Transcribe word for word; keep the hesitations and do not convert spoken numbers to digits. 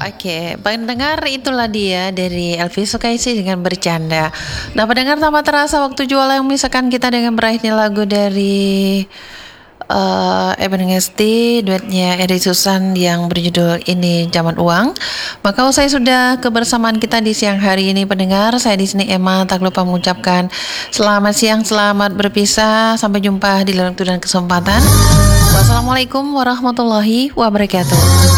Oke, pendengar itulah dia dari Elvi Sukaisi dengan bercanda. Nah, pendengar tanpa terasa waktu jual yang misalkan kita dengan berakhirnya lagu dari uh, Eben Ngesti, duetnya Eri Susan yang berjudul Ini Zaman Uang. Maka usai sudah kebersamaan kita di siang hari ini pendengar, saya di sini Emma tak lupa mengucapkan selamat siang, selamat berpisah, sampai jumpa di lain waktu dan kesempatan. Wassalamualaikum warahmatullahi wabarakatuh.